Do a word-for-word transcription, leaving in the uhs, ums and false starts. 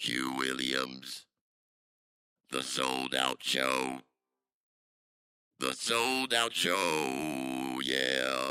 Q Williams. The Sold Out Show. The Sold Out Show, yeah.